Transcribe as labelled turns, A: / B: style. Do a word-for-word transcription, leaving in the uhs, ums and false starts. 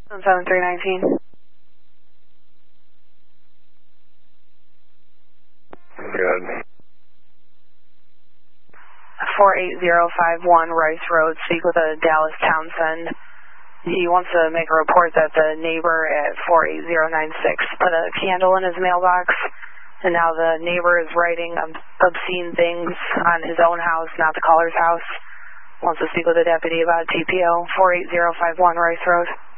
A: seven three nineteen.
B: Good.
A: four eight zero five one Rice Road, speak with a Dallas Townsend. He wants to make a report that the neighbor at four eight zero nine six put a candle in his mailbox, and now the neighbor is writing obscene things on his own house, not the caller's house. Wants to speak with a deputy about T P O four eight zero five one Rice Road.